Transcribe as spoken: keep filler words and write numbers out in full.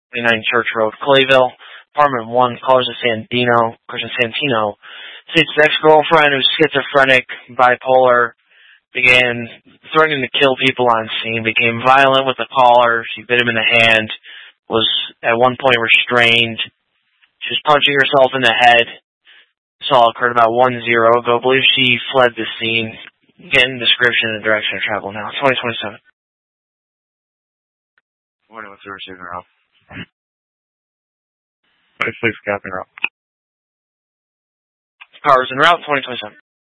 twenty-nine Church Road, Clayville. Apartment one, Carson Santino, Carson Santino, states his ex-girlfriend, who's schizophrenic, bipolar, began threatening to kill people on scene, became violent with the caller. She bit him in the hand, was at one point restrained. She was punching herself in the head. This all occurred about one zero ago. I believe she fled the scene. Getting description and direction of travel now. twenty twenty-seven. Morning, what's the receiving route? twenty-six, Captain route. Cars en route, twenty twenty-seven.